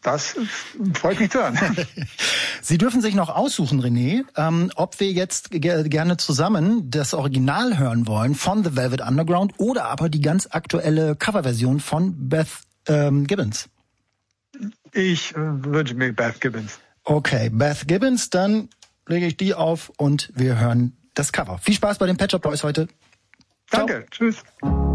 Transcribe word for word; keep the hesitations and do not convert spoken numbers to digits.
Das freut mich zu hören. Sie dürfen sich noch aussuchen, René, ähm, ob wir jetzt g- gerne zusammen das Original hören wollen von The Velvet Underground oder aber die ganz aktuelle Coverversion von Beth ähm, Gibbons. Ich äh, wünsche mir Beth Gibbons. Okay, Beth Gibbons, dann lege ich die auf und wir hören das Cover. Viel Spaß bei den Pet Shop Boys heute. Ciao. Danke, tschüss.